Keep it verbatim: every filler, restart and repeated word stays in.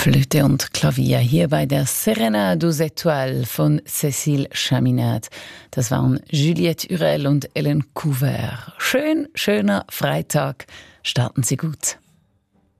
Flöte und Klavier hier bei der Serena dos Étoiles von Cécile Chaminade. Das waren Juliette Hurel und Ellen Couvert. Schön, schöner Freitag. Starten Sie gut.